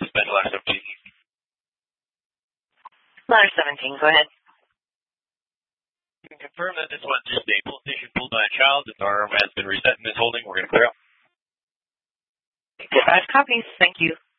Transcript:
Dispatch ladder 17. Ladder 17, go ahead. You can confirm that this was just a pull station pulled by a child. This arm has been reset and is holding. We're going to clear out. Dispatch copies. Thank you.